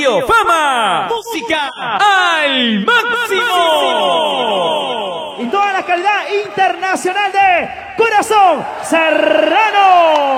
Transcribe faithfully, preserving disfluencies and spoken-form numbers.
Radio Fama. Música al máximo. Y toda la calidad internacional de Corazón Serrano.